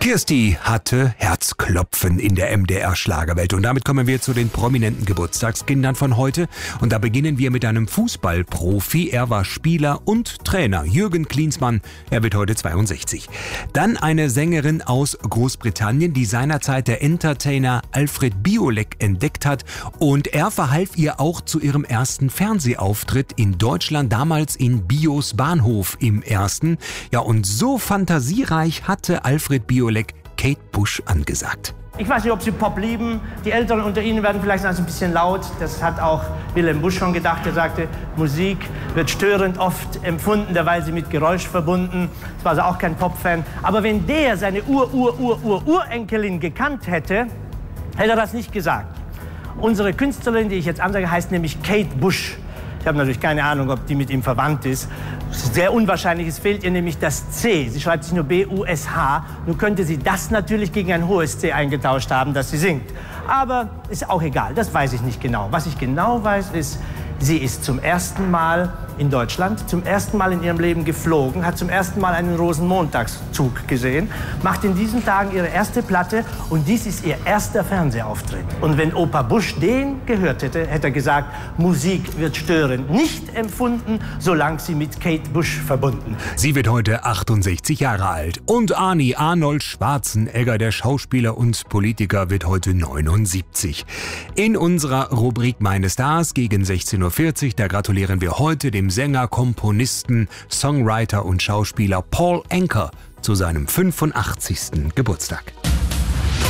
Kirsti hatte Herzklopfen in der MDR-Schlagerwelt. Und damit kommen wir zu den prominenten Geburtstagskindern von heute. Und da beginnen wir mit einem Fußballprofi. Er war Spieler und Trainer. Jürgen Klinsmann, er wird heute 62. Dann eine Sängerin aus Großbritannien, die seinerzeit der Entertainer Alfred Biolek entdeckt hat. Und er verhalf ihr auch zu ihrem ersten Fernsehauftritt in Deutschland, damals in Bios Bahnhof im ersten. Ja, und so fantasiereich hatte Alfred Biolek Kate Bush angesagt. Ich weiß nicht, ob Sie Pop lieben. Die Älteren unter Ihnen werden vielleicht ein bisschen laut. Das hat auch Wilhelm Busch schon gedacht. Er sagte, Musik wird störend oft empfunden, derweil sie mit Geräusch verbunden. Das war also auch kein Pop-Fan. Aber wenn der seine Urenkelin gekannt hätte, hätte er das nicht gesagt. Unsere Künstlerin, die ich jetzt ansage, heißt nämlich Kate Bush. Ich habe natürlich keine Ahnung, ob die mit ihm verwandt ist. Sehr unwahrscheinlich, es fehlt ihr nämlich das C. Sie schreibt sich nur B-U-S-H. Nun könnte sie das natürlich gegen ein hohes C eingetauscht haben, das sie singt. Aber ist auch egal, das weiß ich nicht genau. Was ich genau weiß, ist, sie ist zum ersten Mal in Deutschland, zum ersten Mal in ihrem Leben geflogen, hat zum ersten Mal einen Rosenmontagszug gesehen, macht in diesen Tagen ihre erste Platte und dies ist ihr erster Fernsehauftritt. Und wenn Opa Busch den gehört hätte, hätte er gesagt, Musik wird störend nicht empfunden, solange sie mit Kate Bush verbunden. Sie wird heute 68 Jahre alt. Und Arnold Schwarzenegger, der Schauspieler und Politiker, wird heute 79. In unserer Rubrik Meine Stars gegen 16:40 Uhr, da gratulieren wir heute dem Sänger, Komponisten, Songwriter und Schauspieler Paul Anka zu seinem 85. Geburtstag.